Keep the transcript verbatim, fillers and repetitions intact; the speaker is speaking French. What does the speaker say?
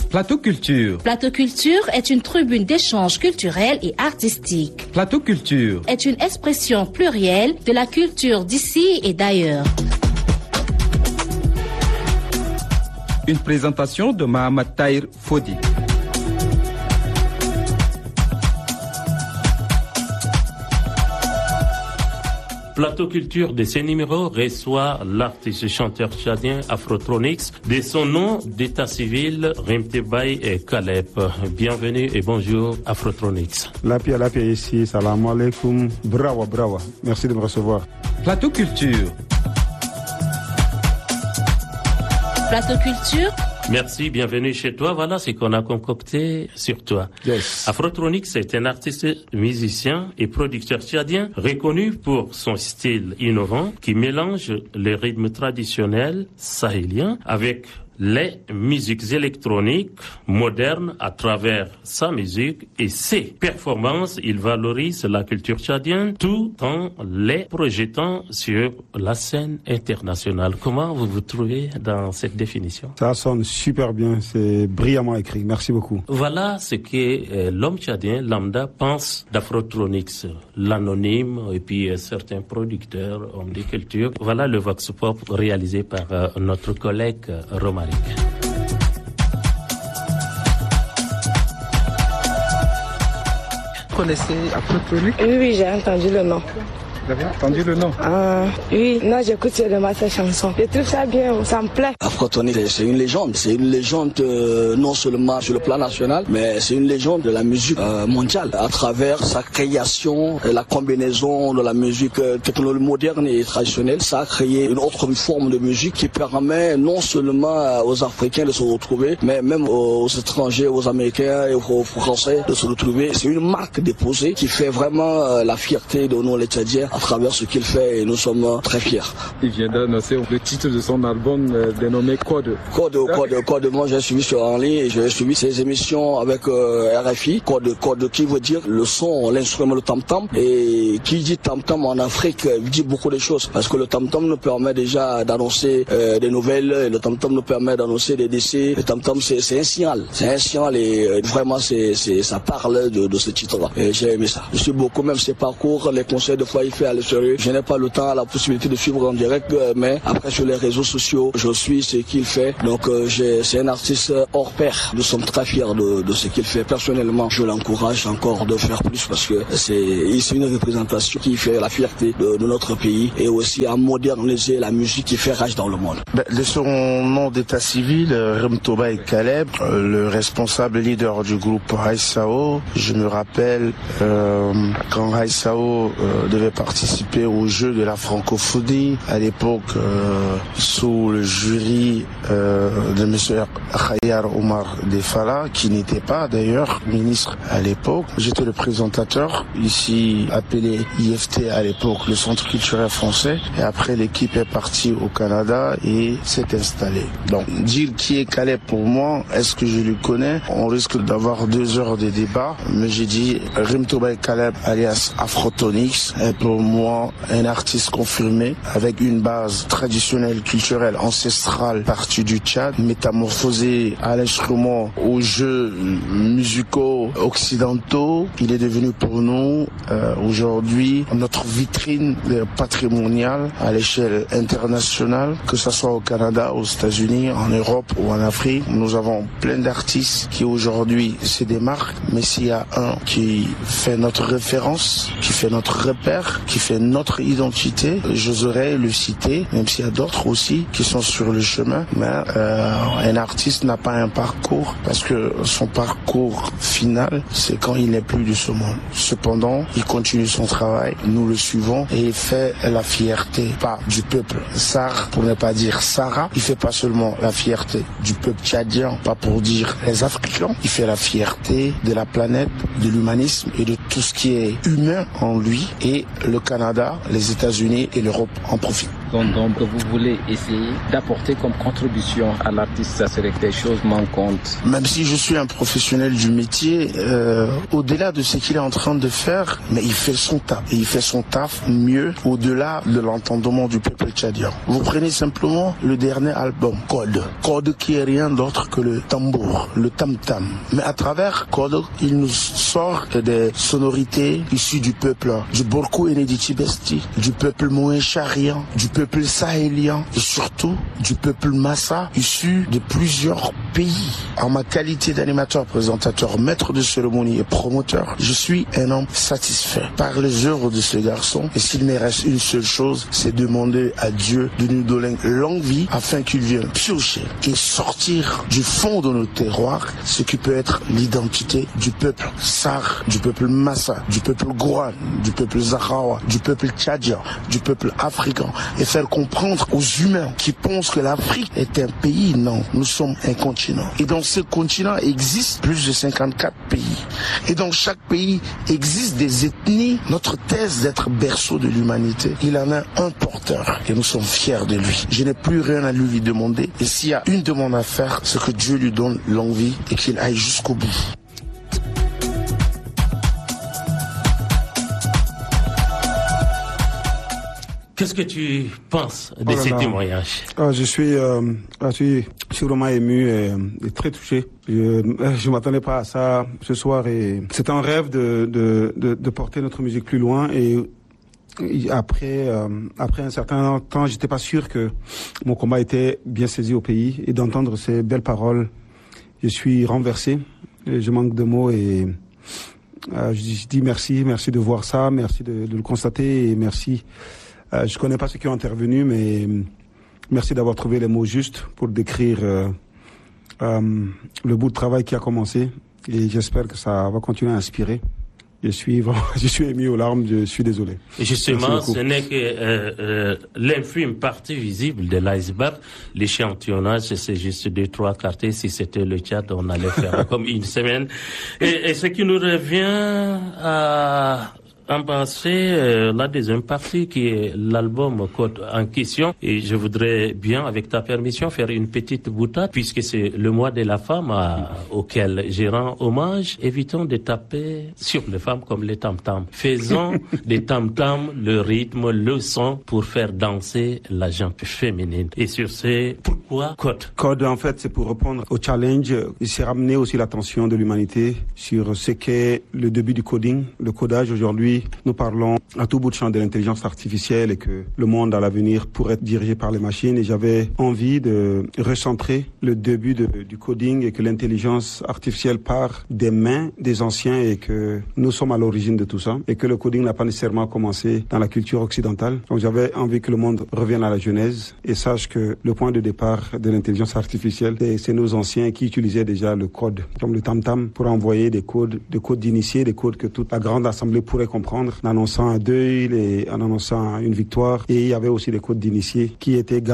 Plateau Culture. Plateau Culture est une tribune d'échange culturel et artistique. Plateau Culture est une expression plurielle de la culture d'ici et d'ailleurs. Une présentation de Mohamed Tahir Fodi. Plateau Culture de ce numéro reçoit l'artiste chanteur tchadien Afrotronix de son nom d'état civil Rimtebay et Caleb. Bienvenue et bonjour Afrotronix. La paix, la paix ici, salam alaikum, bravo, bravo, merci de me recevoir. Plateau Culture. Plateau Culture. Merci, bienvenue chez toi. Voilà ce qu'on a concocté sur toi. Yes. Afrotronix est un artiste, musicien et producteur tchadien reconnu pour son style innovant qui mélange les rythmes traditionnels sahéliens avec les musiques électroniques modernes à travers sa musique et ses performances. Il valorise la culture tchadienne tout en les projetant sur la scène internationale. Comment vous vous trouvez dans cette définition? Ça sonne super bien, c'est brillamment écrit. Merci beaucoup. Voilà ce que euh, l'homme tchadien lambda pense d'Afrotronix, l'anonyme et puis euh, certains producteurs, hommes de culture. Voilà le Vox Pop réalisé par euh, notre collègue euh, Romain. Vous connaissez Afrotronix? Oui, oui, j'ai entendu le nom. Vous avez entendu le nom? Ah, oui, non, j'écoute seulement sa chanson. Je trouve ça bien, ça me plaît. Afrotronix, c'est une légende. C'est une légende euh, non seulement sur le plan national, mais c'est une légende de la musique euh, mondiale. À travers sa création, et la combinaison de la musique euh, technologique moderne et traditionnelle, ça a créé une autre forme de musique qui permet non seulement aux Africains de se retrouver, mais même aux étrangers, aux Américains et aux Français de se retrouver. C'est une marque déposée qui fait vraiment euh, la fierté de nous les Tchadiens à travers ce qu'il fait et nous sommes très fiers. Il vient d'annoncer le titre de son album euh, dénommé Code. Code, Code, Code. Moi j'ai suivi sur en ligne et j'ai suivi ses émissions avec euh, R F I. Code, Code qui veut dire le son, l'instrument, le tam-tam. Et qui dit tam-tam en Afrique dit beaucoup de choses parce que le tam-tam nous permet déjà d'annoncer euh, des nouvelles, et le tam-tam nous permet d'annoncer des décès. Le tam-tam c'est, c'est un signal, c'est un signal et euh, vraiment c'est, c'est, ça parle de, de ce titre-là. Et j'ai aimé ça. Je suis beaucoup même ses parcours, les conseils de fois il fait à l'extérieur. Je n'ai pas le temps, la possibilité de suivre en direct, mais après sur les réseaux sociaux, je suis ce qu'il fait. Donc euh, j'ai, c'est un artiste hors pair. Nous sommes très fiers de, de ce qu'il fait. Personnellement, je l'encourage encore de faire plus parce que c'est, c'est une représentation qui fait la fierté de, de notre pays et aussi à moderniser la musique qui fait rage dans le monde. Ben, de son nom d'état civil, Rimtebay et Caleb, euh, le responsable leader du groupe Haïsao, je me rappelle euh, quand Haïsao euh, devait participer aux Jeux de la francophonie à l'époque euh, sous le jury euh, de monsieur Khayar Omar Defala, qui n'était pas d'ailleurs ministre à l'époque. J'étais le présentateur ici appelé I F T à l'époque, le Centre culturel français, et après l'équipe est partie au Canada et s'est installée. Donc dire qui est Caleb pour moi, est-ce que je le connais? On risque d'avoir deux heures de débat, mais j'ai dit Rimtebay Caleb alias Afrotronix est pour moi un artiste confirmé avec une base traditionnelle, culturelle, ancestrale partie du Tchad, métamorphosé à l'instrument, aux jeux musicaux occidentaux. Il est devenu pour nous euh, aujourd'hui notre vitrine patrimoniale à l'échelle internationale, que ce soit au Canada, aux États-Unis, en Europe ou en Afrique. Nous avons plein d'artistes qui aujourd'hui se démarquent, mais s'il y a un qui fait notre référence, qui fait notre repère, qui fait notre identité, j'oserais le citer, même s'il y a d'autres aussi qui sont sur le chemin, mais euh, un artiste n'a pas un parcours parce que son parcours final, c'est quand il n'est plus de ce monde. Cependant, il continue son travail, nous le suivons et il fait la fierté, pas du peuple Sar, pour ne pas dire Sahara, il fait pas seulement la fierté du peuple tchadien, pas pour dire les Africains, il fait la fierté de la planète, de l'humanisme et de tout ce qui est humain en lui, et le Canada, les États-Unis et l'Europe en profitent. Dondom que vous voulez essayer d'apporter comme contribution à l'artiste? Ça serait que des choses manquantes. Même si je suis un professionnel du métier, euh, au-delà de ce qu'il est en train de faire, mais il fait son taf. Et il fait son taf mieux au-delà de l'entendement du peuple tchadien. Vous prenez simplement le dernier album, Code. Code qui est rien d'autre que le tambour, le tam-tam. Mais à travers Code, il nous sort des sonorités issues du peuple, du Borkou Enediti Besti, du peuple Mohen-Charian, du peuple sahélien et surtout du peuple Massa, issu de plusieurs pays. En ma qualité d'animateur, présentateur, maître de cérémonie et promoteur, je suis un homme satisfait par les œuvres de ce garçon. Et s'il me reste une seule chose, c'est demander à Dieu de nous donner longue vie afin qu'il vienne piocher et sortir du fond de nos terroirs ce qui peut être l'identité du peuple Sar, du peuple Massa, du peuple Gouran, du peuple Zahrawa, du peuple tchadien, du peuple africain, et faire comprendre aux humains qui pensent que l'Afrique est un pays. Non, nous sommes un continent. Et dans ce continent existe plus de cinquante-quatre pays. Et dans chaque pays existe des ethnies. Notre thèse d'être berceau de l'humanité, il en a un porteur et nous sommes fiers de lui. Je n'ai plus rien à lui demander. Et s'il y a une demande à faire, c'est que Dieu lui donne longue vie et qu'il aille jusqu'au bout. Qu'est-ce que tu penses de oh là ces là. témoignages? Ah, je suis, euh, je suis, je suis vraiment ému et, et très touché. Je, je m'attendais pas à ça ce soir et c'est un rêve de, de, de, de porter notre musique plus loin et après, euh, après un certain temps, j'étais pas sûr que mon combat était bien saisi au pays et d'entendre ces belles paroles, je suis renversé. Et je manque de mots et euh, je dis merci, merci de voir ça, merci de, de le constater et merci. Euh, je connais pas ceux qui ont intervenu, mais merci d'avoir trouvé les mots justes pour décrire euh, euh, le bout de travail qui a commencé. Et j'espère que ça va continuer à inspirer. Je suis vraiment, je suis ému aux larmes, je suis désolé. Et justement, ce n'est que euh, euh, l'infime partie visible de l'iceberg. L'échantillonnage, c'est juste deux, trois quartiers. Si c'était le Tchad, on allait faire comme une semaine. Et, et ce qui nous revient à embrasser euh, la deuxième partie qui est l'album Code en question, et je voudrais bien, avec ta permission, faire une petite boutade puisque c'est le mois de la femme à, auquel je rends hommage. Évitons de taper sur les femmes comme les tam-tams. Faisons des tam-tams le rythme, le son pour faire danser la jambe féminine. Et sur ce, pourquoi Code? Code, en fait, c'est pour répondre au challenge. C'est ramener aussi l'attention de l'humanité sur ce qu'est le début du coding, le codage. Aujourd'hui, nous parlons à tout bout de champ de l'intelligence artificielle et que le monde à l'avenir pourrait être dirigé par les machines. Et j'avais envie de recentrer le début de, du coding et que l'intelligence artificielle part des mains des anciens et que nous sommes à l'origine de tout ça et que le coding n'a pas nécessairement commencé dans la culture occidentale. Donc j'avais envie que le monde revienne à la genèse et sache que le point de départ de l'intelligence artificielle, c'est nos anciens qui utilisaient déjà le code, comme le tam-tam, pour envoyer des codes, des codes d'initiés, des codes que toute la grande assemblée pourrait comprendre en annonçant un deuil et en annonçant une victoire. Et il y avait aussi des codes d'initiés qui étaient